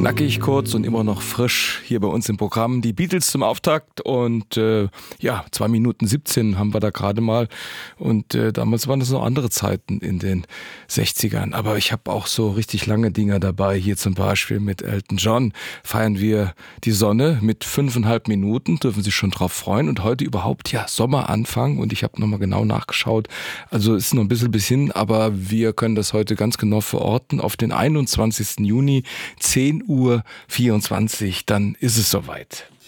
Knackig, kurz und immer noch frisch hier bei uns im Programm. Die Beatles zum Auftakt und 2 Minuten 17 haben wir da gerade mal. Und damals waren das noch andere Zeiten in den 60ern. Aber ich habe auch so richtig lange Dinger dabei. Hier zum Beispiel mit Elton John feiern wir die Sonne mit 5,5 Minuten. Dürfen Sie schon drauf freuen. Und heute überhaupt, Sommeranfang. Und ich habe nochmal genau nachgeschaut. Also ist noch ein bisschen bis hin, aber wir können das heute ganz genau verorten. Auf den 21. Juni, 10:24 Uhr, dann ist es soweit.